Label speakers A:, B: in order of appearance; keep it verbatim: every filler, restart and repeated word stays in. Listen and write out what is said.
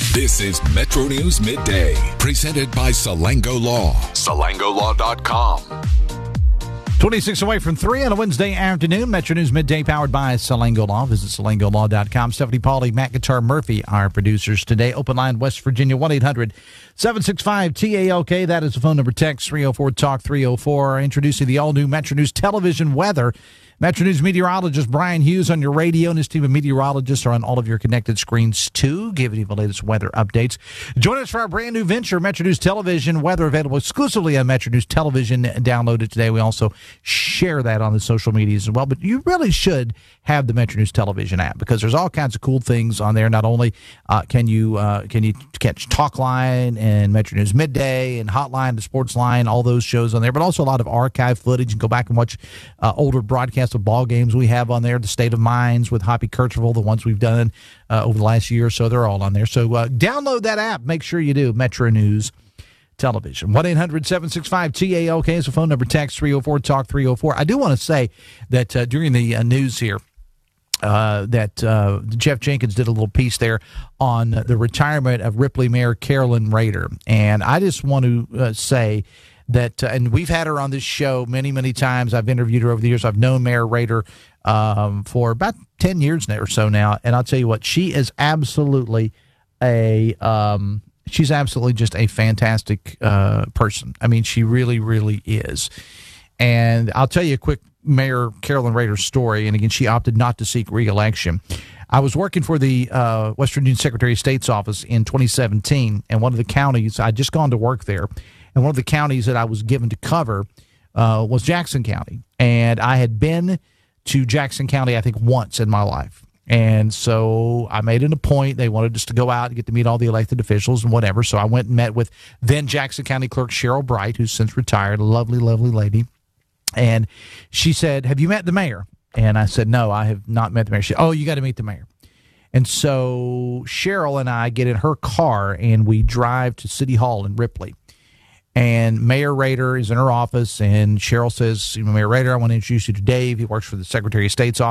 A: This is Metro News Midday, presented by Salango Law. Salango Law dot com.
B: twenty-six away from three on a Wednesday afternoon. Metro News Midday powered by Salango Law. Visit Salango Law dot com. Stephanie Pauly, Matt Guitar Murphy, our producers today. Open line West Virginia, one eight hundred seven six five T A L K. That is the phone number. Text three oh four talk three oh four. Introducing the all-new Metro News television weather. Metro News meteorologist Brian Hughes on your radio, and his team of meteorologists are on all of your connected screens, too, giving you the latest weather updates. Join us for our brand new venture, Metro News Television. Weather available exclusively on Metro News Television. Download it today. We also share that on the social medias as well. But you really should have the Metro News Television app, because there's all kinds of cool things on there. Not only uh, can you uh, can you catch Talkline and Metro News Midday and Hotline, the Sports Line, all those shows on there, but also a lot of archive footage. You can go back and watch uh, older broadcasts of ball games we have on there. The State of Minds with Hoppy Kercheval, the ones we've done uh, over the last year or so, they're all on there. So uh, download that app. Make sure you do. Metro News Television. one eight hundred seven six five T A L K is the phone number. Text three oh four talk three oh four. I do want to say that uh, during the uh, news here, Uh, that uh, Jeff Jenkins did a little piece there on the retirement of Ripley Mayor Carolyn Rader. And I just want to uh, say that, uh, and we've had her on this show many, many times. I've interviewed her over the years. I've known Mayor Rader um, for about ten years now or so now. And I'll tell you what, she is absolutely a, um, she's absolutely just a fantastic uh, person. I mean, she really, really is. And I'll tell you a quick Mayor Carolyn Rader story. And again, she opted not to seek re-election. I was working for the uh, West Virginia Secretary of State's office in twenty seventeen, and one of the counties, I'd just gone to work there, and one of the counties that I was given to cover uh, was Jackson County. And I had been to Jackson County, I think, once in my life. And so I made it a point. They wanted us to go out and get to meet all the elected officials and whatever. So I went and met with then Jackson County Clerk Cheryl Bright, who's since retired, a lovely, lovely lady. And she said, "Have you met the mayor?" And I said, "No, I have not met the mayor." She said, "Oh, you got to meet the mayor." And so Cheryl and I get in her car, and we drive to City Hall in Ripley. And Mayor Rader is in her office, and Cheryl says, "Mayor Rader, I want to introduce you to Dave. He works for the Secretary of State's office."